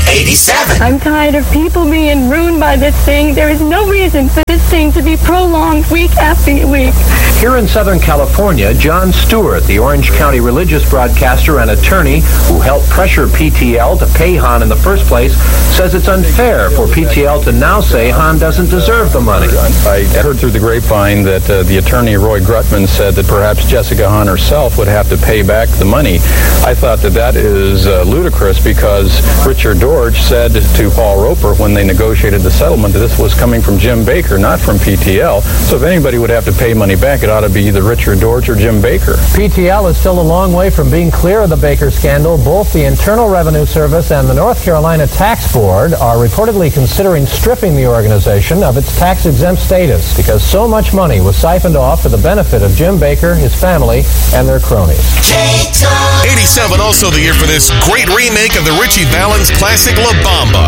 87. I'm tired of people being ruined by this thing. There is no reason for this thing to be prolonged week after week. Here in Southern California, Jon Stewart, the Orange County religious broadcaster and attorney who helped pressure PTL to pay Hahn in the first place, says it's unfair for PTL to now say Hahn doesn't deserve the money. I heard through the grapevine that the attorney, Roy Grutman, said that perhaps Jessica Hahn herself would have to pay back the money. I thought that is ludicrous because Richard Dorsch said to Paul Roper when they negotiated the settlement that this was coming from Jim Baker, not from PTL. So if anybody would have to pay money back, it ought to be either Richard Dorsch or Jim Baker. PTL is still a long way from being clear of the Baker scandal. Both the Internal Revenue Service and the North Carolina Tax Board are reportedly considering stripping the organization of its tax-exempt status because so much money was siphoned off for the benefit of Jim Baker, his family, and their cronies. 87, also the year for this great remake of the Richie Valens classic La Bamba.